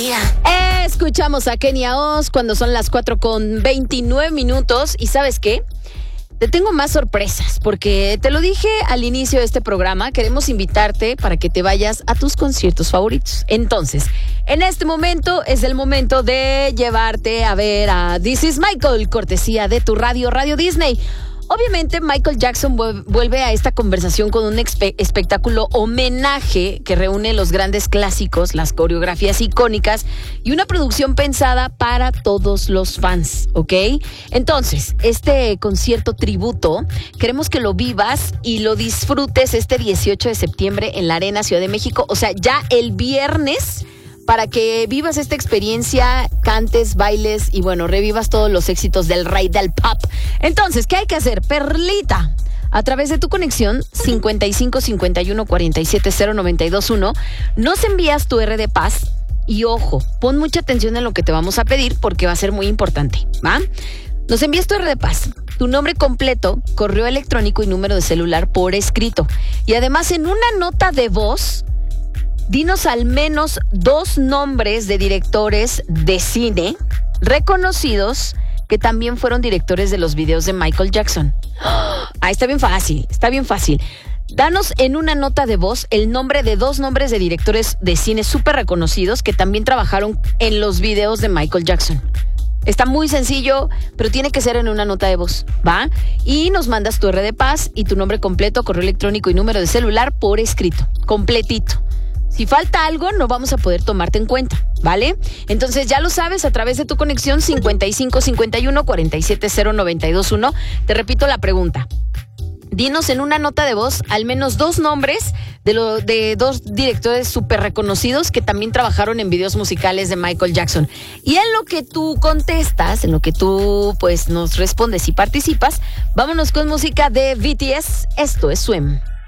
día. Escuchamos a Kenia Oz cuando son las 4:29. ¿Y sabes qué? Te tengo más sorpresas, porque te lo dije al inicio de este programa, queremos invitarte para que te vayas a tus conciertos favoritos. Entonces, en este momento es el momento de llevarte a ver a This Is Michael, cortesía de tu radio, Radio Disney. Obviamente Michael Jackson vuelve a esta conversación con un espectáculo homenaje que reúne los grandes clásicos, las coreografías icónicas y una producción pensada para todos los fans, ¿ok? Entonces, este concierto tributo, queremos que lo vivas y lo disfrutes este 18 de septiembre en la Arena Ciudad de México, o sea, ya el viernes, para que vivas esta experiencia, cantes, bailes y bueno, revivas todos los éxitos del rey del pop. Entonces, ¿qué hay que hacer? Perlita, a través de tu conexión 55 51 47 0921, nos envías tu R de paz y ojo, pon mucha atención en lo que te vamos a pedir porque va a ser muy importante, ¿va? Nos envías tu R de paz, tu nombre completo, correo electrónico y número de celular por escrito. Y además en una nota de voz, dinos al menos 2 nombres de directores de cine reconocidos que también fueron directores de los videos de Michael Jackson. Está bien fácil, está bien fácil. Danos en una nota de voz el nombre de 2 nombres de directores de cine súper reconocidos que también trabajaron en los videos de Michael Jackson. Está muy sencillo, pero tiene que ser en una nota de voz, ¿va? Y nos mandas tu R de paz y tu nombre completo, correo electrónico y número de celular por escrito, completito. Si falta algo, no vamos a poder tomarte en cuenta, ¿vale? Entonces ya lo sabes a través de tu conexión 55 51 47 0921. Te repito la pregunta. Dinos en una nota de voz al menos 2 nombres de 2 directores súper reconocidos que también trabajaron en videos musicales de Michael Jackson. Y en lo que tú contestas, en lo que tú pues nos respondes y participas, vámonos con música de BTS. Esto es Swim.